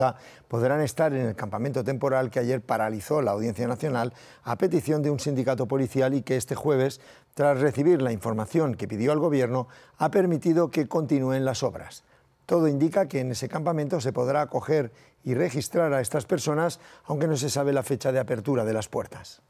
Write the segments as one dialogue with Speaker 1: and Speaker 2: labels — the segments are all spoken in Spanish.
Speaker 1: podrán estar en el campamento temporal que ayer paralizó la Audiencia Nacional a petición de un sindicato policial y que este jueves, tras recibir la información que pidió al Gobierno, ha permitido que continúen las obras. Todo indica que en ese campamento se podrá acoger y registrar a estas personas, aunque no se sabe la fecha de apertura de las puertas.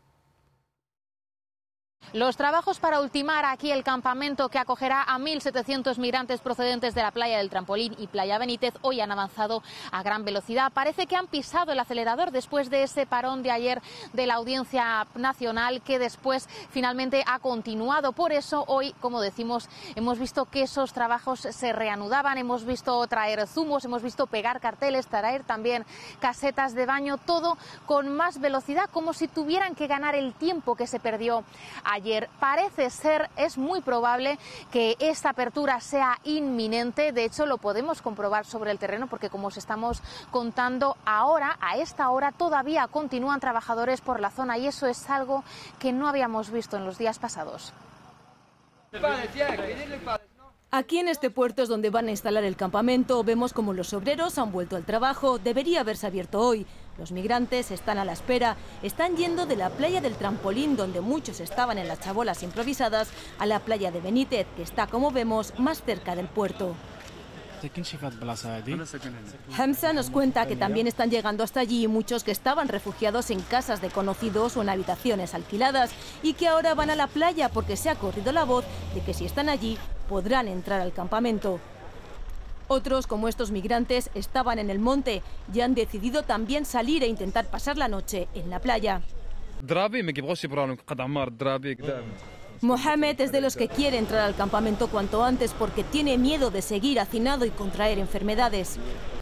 Speaker 2: Los trabajos para ultimar aquí el campamento que acogerá a 1.700 migrantes procedentes de la playa del Trampolín y Playa Benítez hoy han avanzado a gran velocidad. Parece que han pisado el acelerador después de ese parón de ayer de la Audiencia Nacional, que después finalmente ha continuado. Por eso hoy, como decimos, hemos visto que esos trabajos se reanudaban, hemos visto traer zumos, hemos visto pegar carteles, traer también casetas de baño, todo con más velocidad, como si tuvieran que ganar el tiempo que se perdió ayer. Parece ser, es muy probable que esta apertura sea inminente. De hecho, lo podemos comprobar sobre el terreno porque, como os estamos contando ahora, a esta hora todavía continúan trabajadores por la zona y eso es algo que no habíamos visto en los días pasados.
Speaker 3: Aquí en este puerto es donde van a instalar el campamento. Vemos como los obreros han vuelto al trabajo. Debería haberse abierto hoy. Los migrantes están a la espera. Están yendo de la playa del Trampolín, donde muchos estaban en las chabolas improvisadas, a la playa de Benítez, que está, como vemos, más cerca del puerto. Hamza nos cuenta que también están llegando hasta allí muchos que estaban refugiados en casas de conocidos o en habitaciones alquiladas y que ahora van a la playa porque se ha corrido la voz de que si están allí podrán entrar al campamento. Otros, como estos migrantes, estaban en el monte y han decidido también salir e intentar pasar la noche en la playa. Mohamed es de los que quiere entrar al campamento cuanto antes porque tiene miedo de seguir hacinado y contraer enfermedades.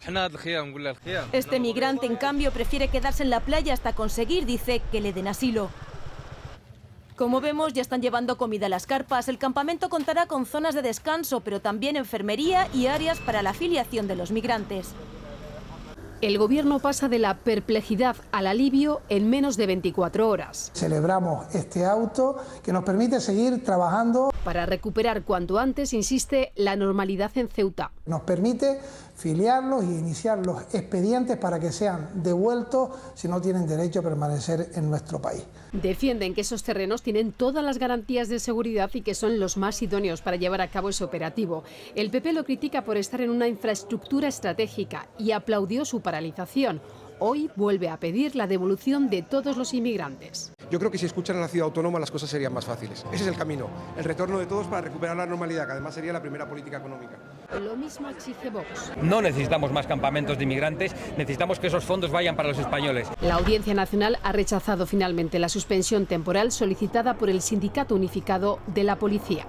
Speaker 3: Este migrante, en cambio, prefiere quedarse en la playa hasta conseguir, dice, que le den asilo. Como vemos, ya están llevando comida a las carpas. El campamento contará con zonas de descanso, pero también enfermería y áreas para la afiliación de los migrantes.
Speaker 4: El Gobierno pasa de la perplejidad al alivio en menos de 24 horas.
Speaker 5: Celebramos este auto que nos permite seguir trabajando.
Speaker 4: Para recuperar cuanto antes, insiste, la normalidad en Ceuta.
Speaker 5: Nos permite filiarlos y iniciar los expedientes para que sean devueltos si no tienen derecho a permanecer en nuestro país.
Speaker 4: Defienden que esos terrenos tienen todas las garantías de seguridad y que son los más idóneos para llevar a cabo ese operativo. El PP lo critica por estar en una infraestructura estratégica y aplaudió su paralización. Hoy vuelve a pedir la devolución de todos los inmigrantes.
Speaker 6: Yo creo que si escuchan a la ciudad autónoma las cosas serían más fáciles. Ese es el camino, el retorno de todos para recuperar la normalidad, que además sería la primera política económica.
Speaker 4: Lo mismo exige Vox.
Speaker 7: No necesitamos más campamentos de inmigrantes, necesitamos que esos fondos vayan para los españoles.
Speaker 4: La Audiencia Nacional ha rechazado finalmente la suspensión temporal solicitada por el Sindicato Unificado de la Policía.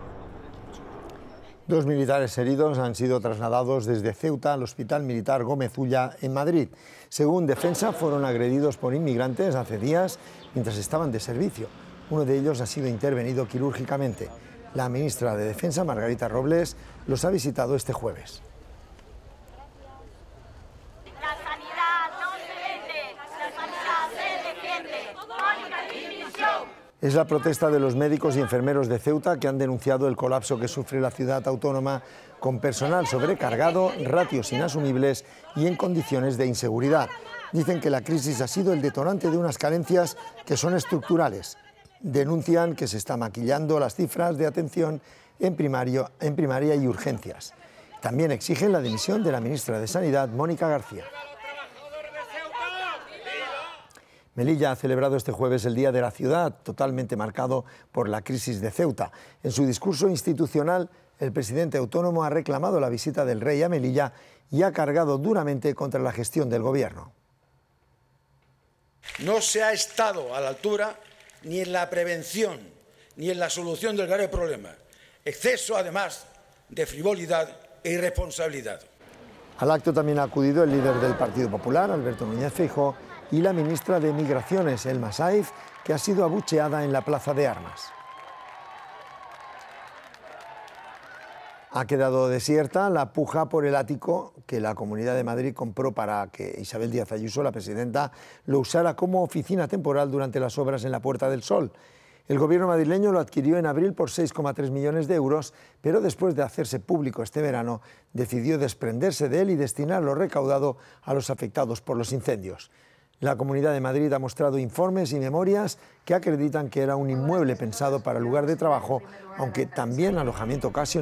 Speaker 1: 2 militares heridos han sido trasladados desde Ceuta al Hospital Militar Gómez Ulla en Madrid. Según Defensa, fueron agredidos por inmigrantes hace días mientras estaban de servicio. Uno de ellos ha sido intervenido quirúrgicamente. La ministra de Defensa, Margarita Robles, los ha visitado este jueves.
Speaker 8: La sanidad no se vende, la sanidad se defiende. Mónica División.
Speaker 1: Es la protesta de los médicos y enfermeros de Ceuta que han denunciado el colapso que sufre la ciudad autónoma con personal sobrecargado, ratios inasumibles y en condiciones de inseguridad. Dicen que la crisis ha sido el detonante de unas carencias que son estructurales. Denuncian que se están maquillando las cifras de atención en primaria y urgencias. También exigen la dimisión de la ministra de Sanidad, Mónica García. Melilla ha celebrado este jueves el Día de la Ciudad, totalmente marcado por la crisis de Ceuta. En su discurso institucional, el presidente autónomo ha reclamado la visita del rey a Melilla y ha cargado duramente contra la gestión del gobierno.
Speaker 9: No se ha estado a la altura ni en la prevención ni en la solución del grave problema. Exceso, además, de frivolidad e irresponsabilidad.
Speaker 1: Al acto también ha acudido el líder del Partido Popular, Alberto Núñez Feijóo, y la ministra de Migraciones, Elma Saif, que ha sido abucheada en la Plaza de Armas. Ha quedado desierta la puja por el ático que la Comunidad de Madrid compró para que Isabel Díaz Ayuso, la presidenta, lo usara como oficina temporal durante las obras en la Puerta del Sol. El gobierno madrileño lo adquirió en abril por 6,3 millones de euros, pero después de hacerse público este verano, decidió desprenderse de él y destinar lo recaudado a los afectados por los incendios. La Comunidad de Madrid ha mostrado informes y memorias que acreditan que era un inmueble pensado para lugar de trabajo, aunque también alojamiento ocasional.